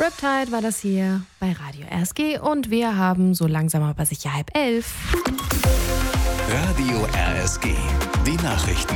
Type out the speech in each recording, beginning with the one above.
Riptide war das hier bei Radio RSG und wir haben so langsam aber sicher 10:30. Radio RSG, die Nachrichten.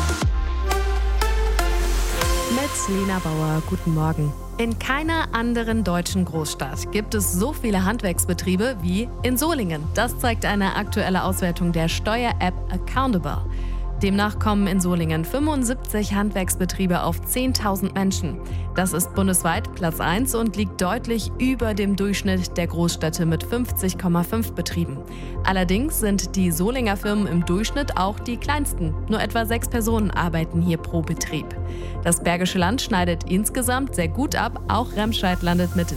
Mit Lena Bauer, guten Morgen. In keiner anderen deutschen Großstadt gibt es so viele Handwerksbetriebe wie in Solingen. Das zeigt eine aktuelle Auswertung der Steuer-App Accountable. Demnach kommen in Solingen 75 Handwerksbetriebe auf 10.000 Menschen. Das ist bundesweit Platz 1 und liegt deutlich über dem Durchschnitt der Großstädte mit 50,5 Betrieben. Allerdings sind die Solinger Firmen im Durchschnitt auch die kleinsten. Nur etwa 6 Personen arbeiten hier pro Betrieb. Das Bergische Land schneidet insgesamt sehr gut ab. Auch Remscheid landet mit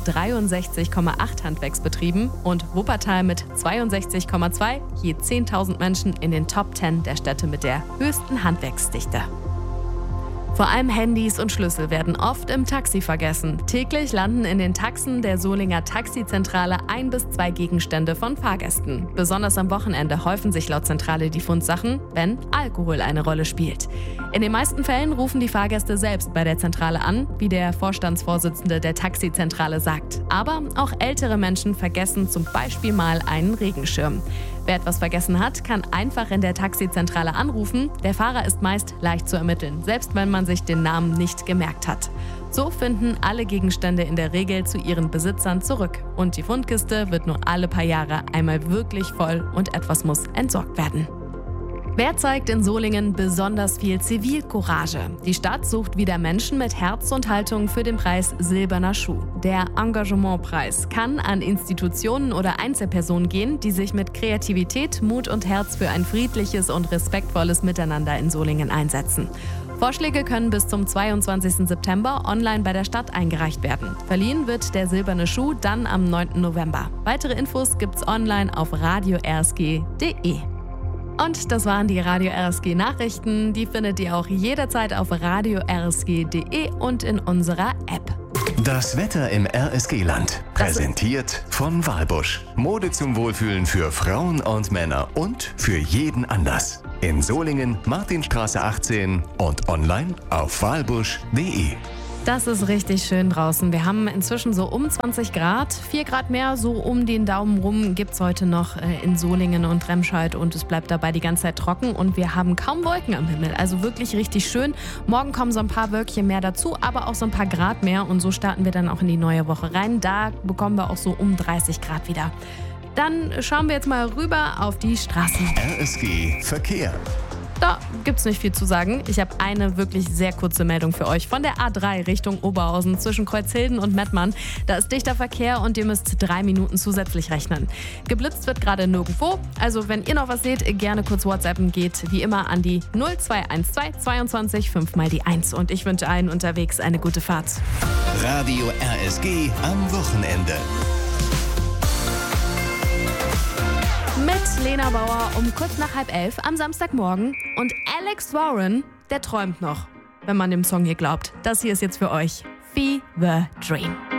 63,8 Handwerksbetrieben und Wuppertal mit 62,2, je 10.000 Menschen in den Top 10 der Städte mit der höchsten Handwerksdichte. Vor allem Handys und Schlüssel werden oft im Taxi vergessen. Täglich landen in den Taxen der Solinger Taxizentrale 1 bis 2 Gegenstände von Fahrgästen. Besonders am Wochenende häufen sich laut Zentrale die Fundsachen, wenn Alkohol eine Rolle spielt. In den meisten Fällen rufen die Fahrgäste selbst bei der Zentrale an, wie der Vorstandsvorsitzende der Taxizentrale sagt. Aber auch ältere Menschen vergessen zum Beispiel mal einen Regenschirm. Wer etwas vergessen hat, kann einfach in der Taxizentrale anrufen. Der Fahrer ist meist leicht zu ermitteln, selbst wenn man sich den Namen nicht gemerkt hat. So finden alle Gegenstände in der Regel zu ihren Besitzern zurück. Und die Fundkiste wird nur alle paar Jahre einmal wirklich voll und etwas muss entsorgt werden. Wer zeigt in Solingen besonders viel Zivilcourage? Die Stadt sucht wieder Menschen mit Herz und Haltung für den Preis Silberner Schuh. Der Engagementpreis kann an Institutionen oder Einzelpersonen gehen, die sich mit Kreativität, Mut und Herz für ein friedliches und respektvolles Miteinander in Solingen einsetzen. Vorschläge können bis zum 22. September online bei der Stadt eingereicht werden. Verliehen wird der Silberne Schuh dann am 9. November. Weitere Infos gibt's online auf radiorsg.de. Und das waren die Radio RSG Nachrichten. Die findet ihr auch jederzeit auf radiorsg.de und in unserer App. Das Wetter im RSG-Land. Präsentiert von Walbusch. Mode zum Wohlfühlen für Frauen und Männer und für jeden Anlass. In Solingen, Martinstraße 18 und online auf walbusch.de. Das ist richtig schön draußen. Wir haben inzwischen so um 20 Grad. 4 Grad mehr, so um den Daumen rum, gibt es heute noch in Solingen und Remscheid. Und es bleibt dabei die ganze Zeit trocken. Und wir haben kaum Wolken am Himmel. Also wirklich richtig schön. Morgen kommen so ein paar Wölkchen mehr dazu, aber auch so ein paar Grad mehr. Und so starten wir dann auch in die neue Woche rein. Da bekommen wir auch so um 30 Grad wieder. Dann schauen wir jetzt mal rüber auf die Straßen. RSG Verkehr. Da gibt's nicht viel zu sagen. Ich habe eine wirklich sehr kurze Meldung für euch. Von der A3 Richtung Oberhausen zwischen Kreuzhilden und Mettmann. Da ist dichter Verkehr und ihr müsst 3 Minuten zusätzlich rechnen. Geblitzt wird gerade nirgendwo. Also wenn ihr noch was seht, gerne kurz WhatsAppen. Geht wie immer an die 0212 22 5 mal die 1. Und ich wünsche allen unterwegs eine gute Fahrt. Radio RSG am Wochenende. Mit Lena Bauer um kurz nach 10:30 am Samstagmorgen. Und Alex Warren, der träumt noch, wenn man dem Song hier glaubt. Das hier ist jetzt für euch Fever Dream.